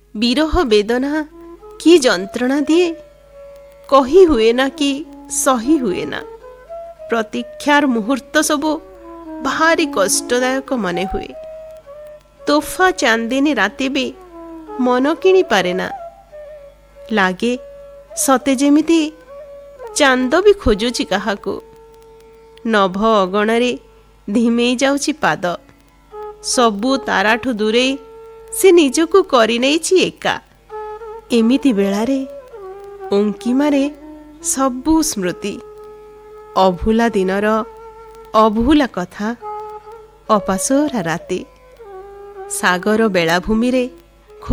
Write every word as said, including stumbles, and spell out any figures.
ବିରହ ବେଦନା କି ଯନ୍ତ୍ରଣା ଦିଏ, କହି ହୁଏ ନା କି ସହି ହୁଏ ନା। ପ୍ରତୀକ୍ଷାର ମୁହୂର୍ତ୍ତ ସବୁ ଭାରି କଷ୍ଟଦାୟକ ମନେ ହୁଏ। ତୋଫା ଚାନ୍ଦିନୀ ରାତି ବି ମନ କିଣି ପାରେ ନା। ଲାଗେ ସତେ ଯେମିତି ଚାନ୍ଦ ବି ଖୋଜୁଛି କାହାକୁ। ନଭ ଅଗଣାରେ ଧିମେଇ ଯାଉଛି ପାଦ। ସବୁ ତାରାଠୁ ଦୂରେଇ ସେ ନିଜକୁ କରିନେଇଛି ଏକା। ଏମିତି ବେଳାରେ ଉଙ୍କିମାରେ ସବୁ ସ୍ମୃତି, ଅଭୁଲା ଦିନର ଅଭୁଲା କଥା, ଅପାସୋରା ରାତି। ସାଗର ବେଳାଭୂମିରେ